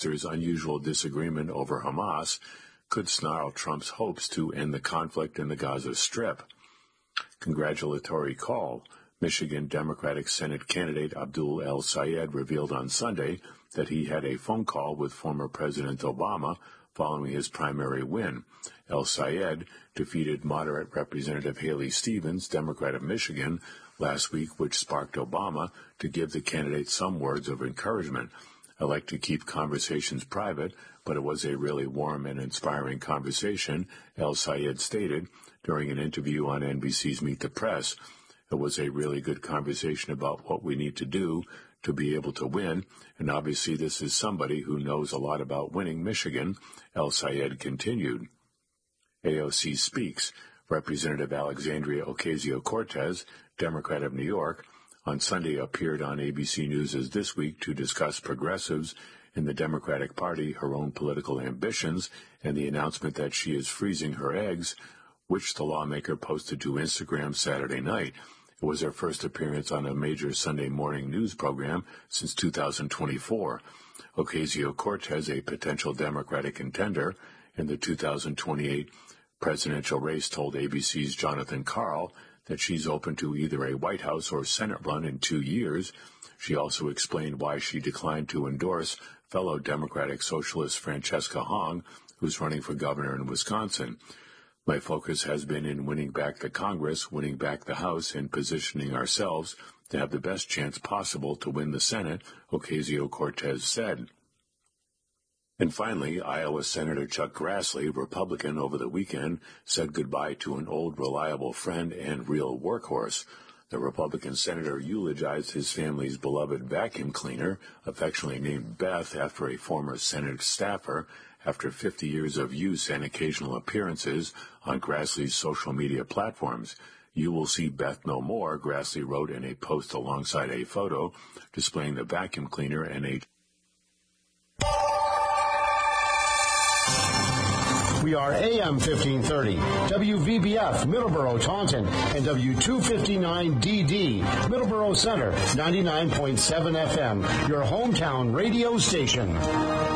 ministers' unusual disagreement over Hamas could snarl Trump's hopes to end the conflict in the Gaza Strip. Congratulatory call. Michigan Democratic Senate candidate Abdul El-Sayed revealed on Sunday that he had a phone call with former President Obama following his primary win. El-Sayed defeated moderate Representative Haley Stevens, Democrat of Michigan, last week, which sparked Obama to give the candidate some words of encouragement. I like to keep conversations private, but it was a really warm and inspiring conversation, El-Sayed stated during an interview on NBC's Meet the Press. It was a really good conversation about what we need to do to be able to win, and obviously this is somebody who knows a lot about winning Michigan, El-Sayed continued. AOC speaks. Representative Alexandria Ocasio-Cortez, Democrat of New York, on Sunday appeared on ABC News' This Week to discuss progressives in the Democratic Party, her own political ambitions, and the announcement that she is freezing her eggs, which the lawmaker posted to Instagram Saturday night. It was her first appearance on a major Sunday morning news program since 2024. Ocasio-Cortez, a potential Democratic contender in the 2028 presidential race, told ABC's Jonathan Karl that she's open to either a White House or Senate run in 2 years. She also explained why she declined to endorse fellow Democratic Socialist Francesca Hong, who's running for governor in Wisconsin. My focus has been in winning back the Congress, winning back the House, and positioning ourselves to have the best chance possible to win the Senate, Ocasio-Cortez said. And finally, Iowa Senator Chuck Grassley, Republican, over the weekend said goodbye to an old, reliable friend and real workhorse. The Republican senator eulogized his family's beloved vacuum cleaner, affectionately named Beth after a former Senate staffer, after 50 years of use and occasional appearances on Grassley's social media platforms. You will see Beth no more, Grassley wrote in a post alongside a photo displaying the vacuum cleaner and a... We are AM 1530, WVBF, Middleborough, Taunton, and W259DD, Middleborough Center, 99.7 FM, your hometown radio station.